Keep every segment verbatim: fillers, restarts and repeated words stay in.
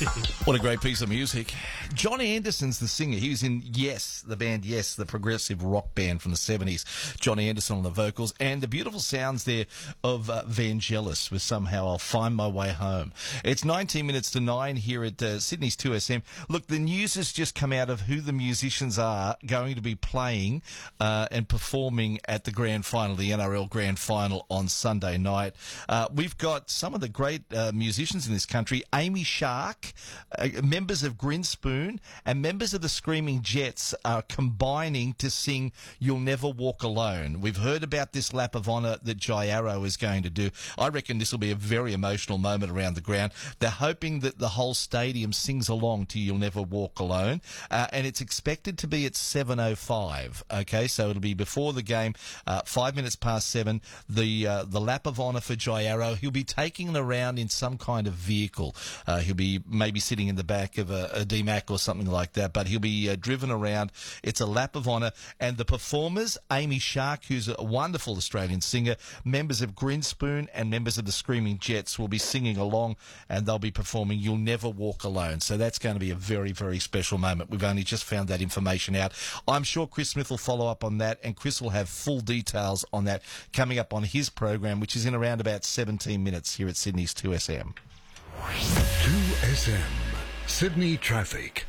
What a great piece of music. John Anderson's the singer. He was in Yes, the band Yes, the progressive rock band from the seventies. John Anderson on the vocals, and the beautiful sounds there of uh, Vangelis with Somehow I'll Find My Way Home. It's nineteen minutes to nine here at uh, Sydney's two S M. Look, the news has just come out of who the musicians are going to be playing uh, and performing at the grand final, the N R L grand final on Sunday night. Uh, we've got some of the great uh, musicians in this country. Amy Shark, uh, members of Grinspoon, and members of the Screaming Jets are combining to sing You'll Never Walk Alone. We've heard about this lap of honour that Jai Arrow is going to do. I reckon this will be a very emotional moment around the ground. They're hoping that the whole stadium sings along to You'll Never Walk Alone, uh, and it's expected to be at seven oh five. Okay, so it'll be before the game, uh, five minutes past seven, the uh, the lap of honour for Jai Arrow. He'll be taking it around in some kind of vehicle. Uh, he'll be maybe sitting in the back of a, a D MAC or something like that, but he'll be uh, driven around. It's a lap of honour, and the performers, Amy Shark, who's a wonderful Australian singer, members of Grinspoon and members of the Screaming Jets will be singing along, and they'll be performing You'll Never Walk Alone. So that's going to be a very, very special moment. We've only just found that information out. I'm sure Chris Smith will follow up on that, and Chris will have full details on that coming up on his program, which is in around about seventeen minutes here at Sydney's two S M. two S M, Sydney Traffic.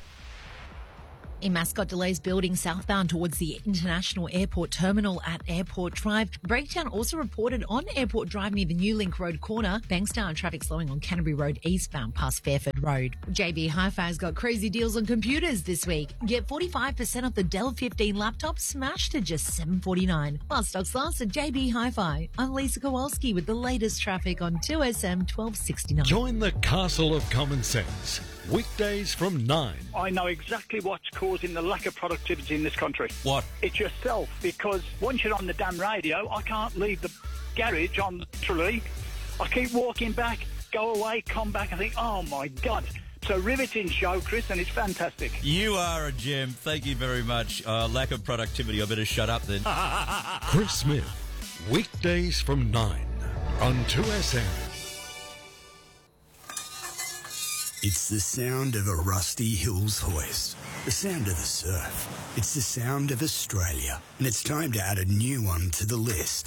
In Mascot, delays building southbound towards the International Airport Terminal at Airport Drive. Breakdown also reported on Airport Drive near the New Link Road corner. Bankstown traffic slowing on Canterbury Road eastbound past Fairford Road. J B Hi-Fi's got crazy deals on computers this week. Get forty-five percent off the Dell fifteen laptop smashed to just seven forty-nine. While stocks last at J B Hi-Fi. I'm Lisa Kowalski with the latest traffic on two S M twelve sixty-nine. Join the Castle of Common Sense. Weekdays from nine. I know exactly what's causing the lack of productivity in this country. What? It's yourself, because once you're on the damn radio, I can't leave the garage on literally. I keep walking back, go away, come back, and think, oh my God. So riveting show, Chris, and it's fantastic. You are a gem. Thank you very much. Uh, lack of productivity. I better shut up then. Chris Smith. Weekdays from nine on two S M. It's the sound of a Rusty Hills hoist, the sound of the surf. It's the sound of Australia, and it's time to add a new one to the list.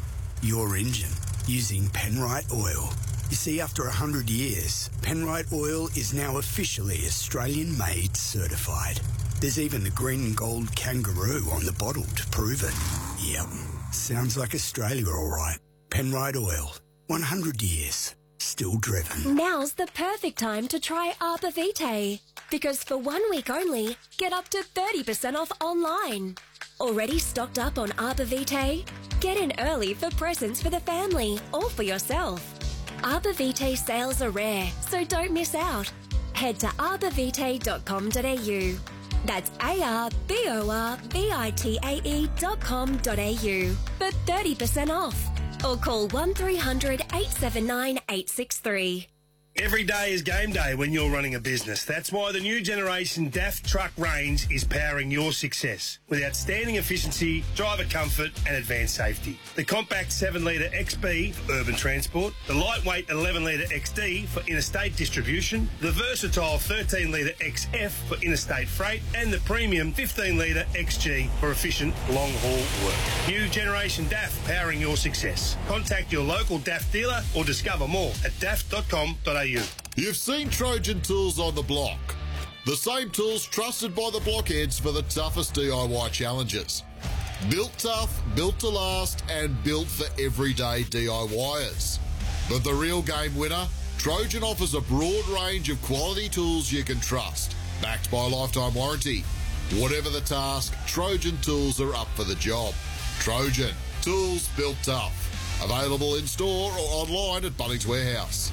Your engine, using Penrite Oil. You see, after one hundred years, Penrite Oil is now officially Australian-made certified. There's even the green and gold kangaroo on the bottle to prove it. Yep, sounds like Australia all right. Penrite Oil, one hundred years. Still driven. Now's the perfect time to try Arbor Vitae, because for one week only, get up to thirty percent off online. Already stocked up on Arbor Vitae? Get in early for presents for the family or for yourself. Arbor Vitae sales are rare, so don't miss out. Head to arbor vitae dot com dot a u. That's A R B O R V I T A E dot com dot a u for thirty percent off. Or call one three hundred eight seven nine eight six three. Every day is game day when you're running a business. That's why the new generation D A F truck range is powering your success with outstanding efficiency, driver comfort and advanced safety. The compact seven litre X B for urban transport, the lightweight eleven litre X D for interstate distribution, the versatile thirteen litre X F for interstate freight, and the premium fifteen litre X G for efficient long-haul work. New generation D A F powering your success. Contact your local D A F dealer or discover more at D A F dot com dot a u. You've seen Trojan Tools on the block. The same tools trusted by the blockheads for the toughest D I Y challenges. Built tough, built to last, and built for everyday DIYers. But the real game winner? Trojan offers a broad range of quality tools you can trust, backed by a lifetime warranty. Whatever the task, Trojan Tools are up for the job. Trojan, tools built tough. Available in store or online at Bunnings Warehouse.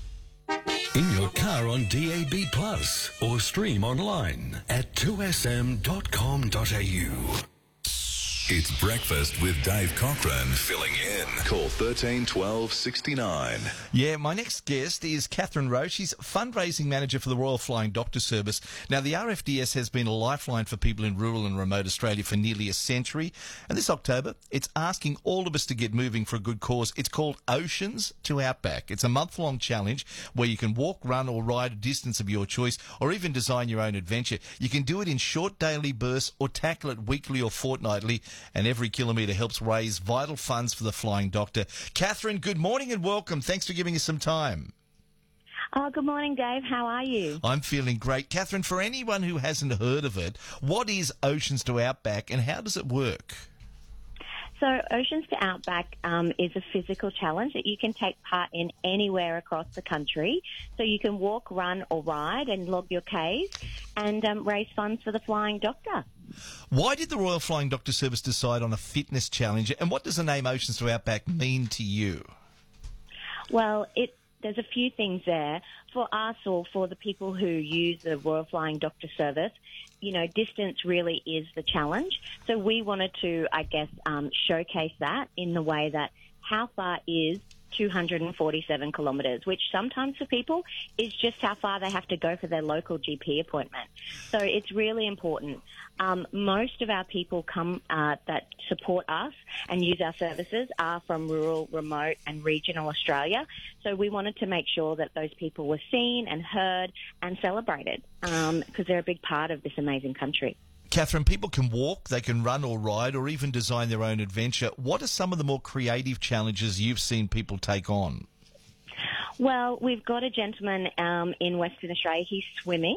In your car on D A B Plus or stream online at two s m dot com dot a u. It's Breakfast with Dave Cochran filling in. Call thirteen twelve sixty-nine. Yeah, my next guest is Catherine Rowe. She's fundraising manager for the Royal Flying Doctor Service. Now, the R F D S has been a lifeline for people in rural and remote Australia for nearly a century. And this October, it's asking all of us to get moving for a good cause. It's called Oceans to Outback. It's a month-long challenge where you can walk, run or ride a distance of your choice or even design your own adventure. You can do it in short daily bursts or tackle it weekly or fortnightly. And every kilometre helps raise vital funds for the Flying Doctor. Catherine, good morning and welcome. Thanks for giving us some time. Oh, good morning, Dave. How are you? I'm feeling great. Catherine, for anyone who hasn't heard of it, what is Oceans to Outback and how does it work? So Oceans to Outback um, is a physical challenge that you can take part in anywhere across the country. So you can walk, run or ride and log your Ks and um, raise funds for the Flying Doctor. Why did the Royal Flying Doctor Service decide on a fitness challenge and what does the name Oceans to Outback mean to you? Well, it there's a few things there. For us or for the people who use the Royal Flying Doctor Service, you know, distance really is the challenge. So we wanted to, I guess, um, showcase that in the way that how far is two hundred forty-seven kilometres, which sometimes for people is just how far they have to go for their local G P appointment. So it's really important. Um, most of our people come uh, that support us and use our services are from rural, remote and regional Australia. So we wanted to make sure that those people were seen and heard and celebrated um, because they're a big part of this amazing country. Catherine, people can walk, they can run or ride or even design their own adventure. What are some of the more creative challenges you've seen people take on? Well, we've got a gentleman um, in Western Australia. He's swimming.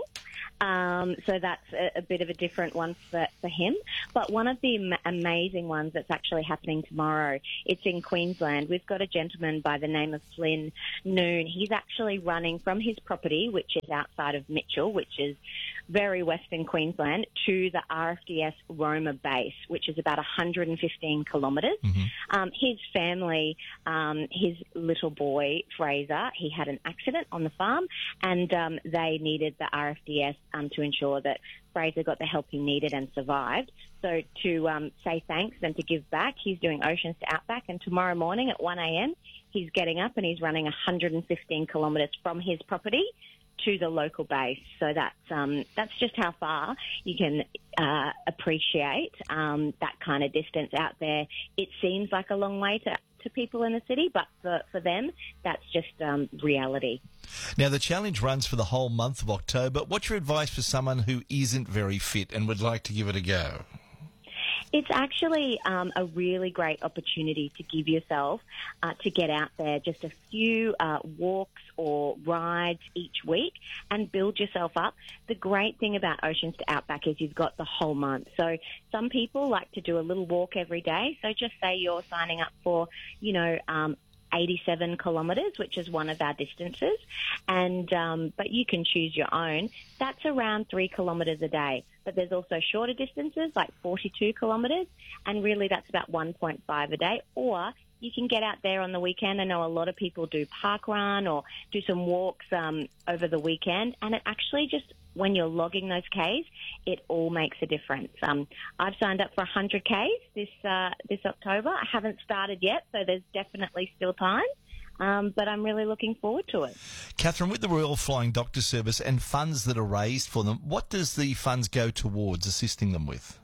Um, so that's a, a bit of a different one for, for him. But one of the am- amazing ones that's actually happening tomorrow, it's in Queensland. We've got a gentleman by the name of Flynn Noon. He's actually running from his property, which is outside of Mitchell, which is very western Queensland, to the R F D S Roma base, which is about one hundred fifteen kilometres. Mm-hmm. Um, his family, um, his little boy, Fraser, he had an accident on the farm and um, they needed the R F D S um, to ensure that Fraser got the help he needed and survived. So to um, say thanks and to give back, he's doing Oceans to Outback, and tomorrow morning at one a.m. he's getting up and he's running one hundred fifteen kilometres from his property to the local base. So that's um, that's just how far you can uh, appreciate um, that kind of distance out there. It seems like a long way to, to people in the city, but for, for them, that's just um, reality. Now, the challenge runs for the whole month of October. What's your advice for someone who isn't very fit and would like to give it a go? It's actually um, a really great opportunity to give yourself uh, to get out there, just a few uh, walks or rides each week and build yourself up. The great thing about Oceans to Outback is you've got the whole month. So some people like to do a little walk every day. So just say you're signing up for, you know, um, eighty-seven kilometres, which is one of our distances, and um, but you can choose your own. That's around three kilometres a day. But there's also shorter distances, like forty-two kilometres, and really that's about one point five a day. Or you can get out there on the weekend. I know a lot of people do park run or do some walks um, over the weekend, and it actually just, when you're logging those Ks, it all makes a difference. Um, I've signed up for one hundred Ks this uh, this October. I haven't started yet, so there's definitely still time. Um, but I'm really looking forward to it. Catherine, with the Royal Flying Doctor Service and funds that are raised for them, what does the funds go towards assisting them with?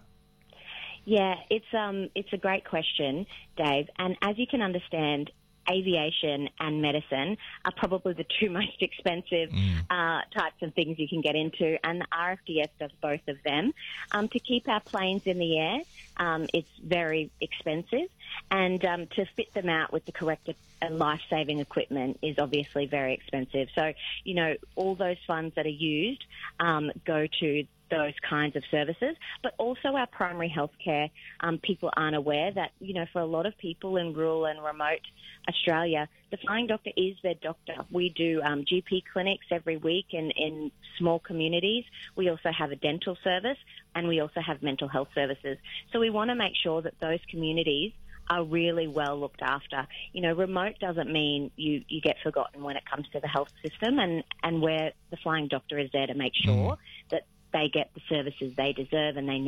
Yeah, it's um, it's a great question, Dave. And as you can understand, aviation and medicine are probably the two most expensive mm. uh, types of things you can get into, and the R F D S does both of them. Um, to keep our planes in the air, um, it's very expensive, and um, to fit them out with the correct uh, life-saving equipment is obviously very expensive. So, you know, all those funds that are used um, go to those kinds of services, but also our primary health care. Um, people aren't aware that, you know, for a lot of people in rural and remote Australia, the Flying Doctor is their doctor. We do um, G P clinics every week in, in small communities. We also have a dental service, and we also have mental health services. So we want to make sure that those communities are really well looked after. You know, remote doesn't mean you, you get forgotten when it comes to the health system, and, and where the Flying Doctor is there to make sure mm. that they get the services they deserve and they need.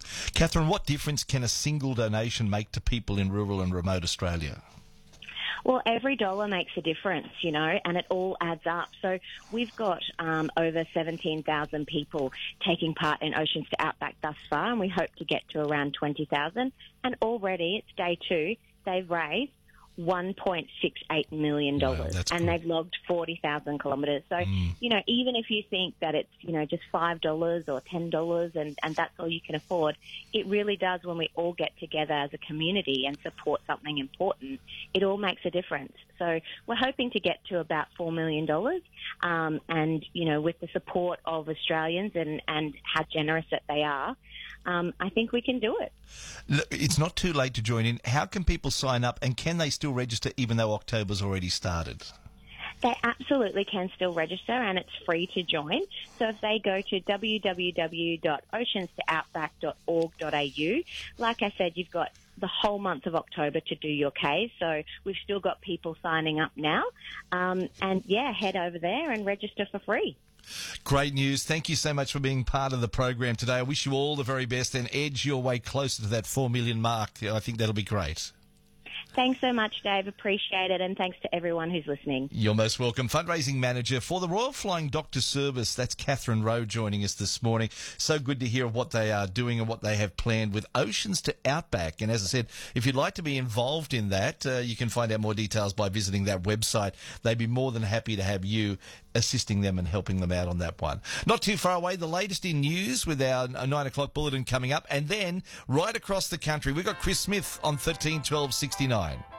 Catherine, what difference can a single donation make to people in rural and remote Australia? Well, every dollar makes a difference, you know, and it all adds up. So we've got um, over seventeen thousand people taking part in Oceans to Outback thus far, and we hope to get to around twenty thousand. And already, it's day two, they've raised one point six eight million dollars, wow, and cool. they've logged forty thousand kilometres. So, mm. you know, even if you think that it's, you know, just five dollars or ten dollars and, and that's all you can afford, it really does, when we all get together as a community and support something important, it all makes a difference. So we're hoping to get to about four million dollars, um, and, you know, with the support of Australians and, and how generous that they are, Um, I think we can do it. It's not too late to join in. How can people sign up, and can they still register even though October's already started? They absolutely can still register, and it's free to join. So if they go to w w w dot oceans to outback dot org dot a u, like I said, you've got the whole month of October to do your case. So we've still got people signing up now. Um, and, yeah, head over there and register for free. Great news. Thank you so much for being part of the program today. I wish you all the very best and edge your way closer to that four million mark. I think that'll be great. Thanks so much, Dave. Appreciate it. And thanks to everyone who's listening. You're most welcome. Fundraising manager for the Royal Flying Doctor Service. That's Catherine Rowe joining us this morning. So good to hear what they are doing and what they have planned with Oceans to Outback. And as I said, if you'd like to be involved in that, uh, you can find out more details by visiting that website. They'd be more than happy to have you assisting them and helping them out on that one. Not too far away, the latest in news with our nine o'clock bulletin coming up. And then right across the country, we've got Chris Smith on thirteen twelve sixty-nine.